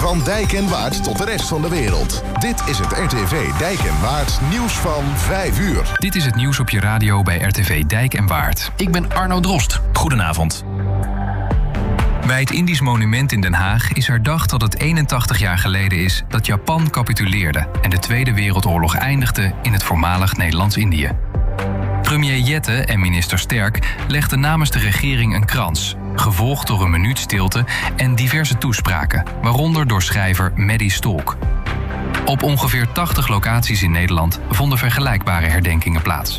Van Dijk en Waard tot de rest van de wereld. Dit is het RTV Dijk en Waard nieuws van 5 uur. Dit is het nieuws op je radio bij RTV Dijk en Waard. Ik ben Arno Drost. Goedenavond. Bij het Indisch Monument in Den Haag is herdacht dat het 81 jaar geleden is dat Japan capituleerde en de Tweede Wereldoorlog eindigde in het voormalig Nederlands-Indië. Premier Jette en minister Sterk legden namens de regering een krans, gevolgd door een minuut stilte en diverse toespraken, waaronder door schrijver Maddie Stolk. Op ongeveer 80 locaties in Nederland vonden vergelijkbare herdenkingen plaats.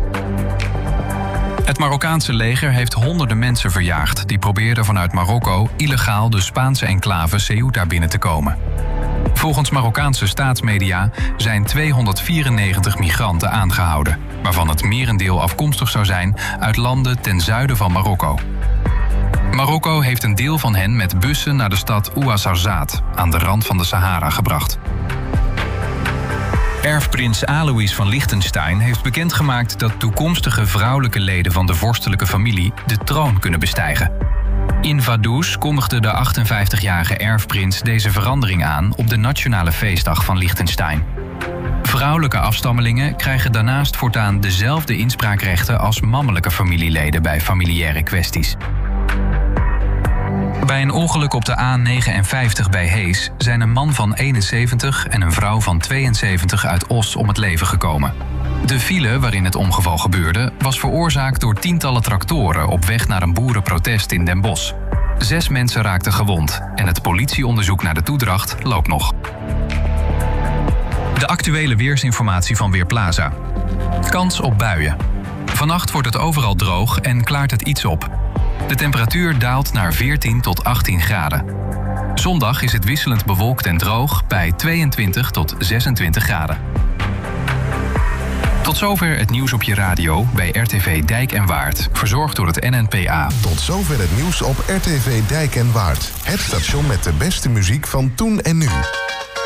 Het Marokkaanse leger heeft honderden mensen verjaagd die probeerden vanuit Marokko illegaal de Spaanse enclave Ceuta binnen te komen. Volgens Marokkaanse staatsmedia zijn 294 migranten aangehouden, waarvan het merendeel afkomstig zou zijn uit landen ten zuiden van Marokko. Marokko heeft een deel van hen met bussen naar de stad Ouarzazate aan de rand van de Sahara gebracht. Erfprins Alois van Liechtenstein heeft bekendgemaakt dat toekomstige vrouwelijke leden van de vorstelijke familie de troon kunnen bestijgen. In Vaduz kondigde de 58-jarige erfprins deze verandering aan op de nationale feestdag van Liechtenstein. Vrouwelijke afstammelingen krijgen daarnaast voortaan dezelfde inspraakrechten als mannelijke familieleden bij familiaire kwesties. Bij een ongeluk op de A59 bij Hees zijn een man van 71 en een vrouw van 72 uit Os om het leven gekomen. De file waarin het ongeval gebeurde was veroorzaakt door tientallen tractoren op weg naar een boerenprotest in Den Bosch. 6 mensen raakten gewond en het politieonderzoek naar de toedracht loopt nog. De actuele weersinformatie van Weerplaza. Kans op buien. Vannacht wordt het overal droog en klaart het iets op. De temperatuur daalt naar 14 tot 18 graden. Zondag is het wisselend bewolkt en droog bij 22 tot 26 graden. Tot zover het nieuws op je radio bij RTV Dijk en Waard. Verzorgd door het NNPA. Tot zover het nieuws op RTV Dijk en Waard. Het station met de beste muziek van toen en nu.